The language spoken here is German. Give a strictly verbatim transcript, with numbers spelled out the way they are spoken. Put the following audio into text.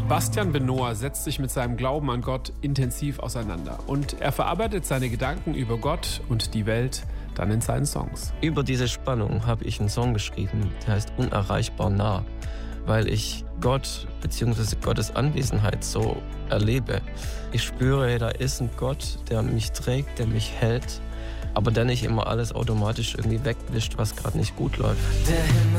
Bastian Benohr setzt sich mit seinem Glauben an Gott intensiv auseinander und er verarbeitet seine Gedanken über Gott und die Welt dann in seinen Songs. Über diese Spannung habe ich einen Song geschrieben, der heißt Unerreichbar nah, weil ich Gott bzw. Gottes Anwesenheit so erlebe. Ich spüre, da ist ein Gott, der mich trägt, der mich hält, aber der nicht immer alles automatisch irgendwie wegwischt, was gerade nicht gut läuft. Der Himmel